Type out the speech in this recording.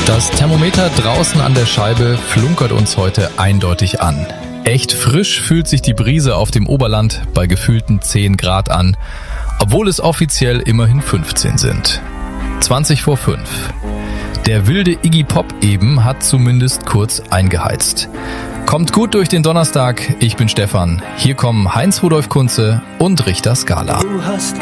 Das Thermometer draußen an der Scheibe flunkert uns heute eindeutig an. Echt frisch fühlt sich die Brise auf dem Oberland bei gefühlten 10 Grad an, obwohl es offiziell immerhin 15 sind. 20 vor 5. Der wilde Iggy Pop eben hat zumindest kurz eingeheizt. Kommt gut durch den Donnerstag, ich bin Stefan. Hier kommen Heinz Rudolf Kunze und Richter Skala.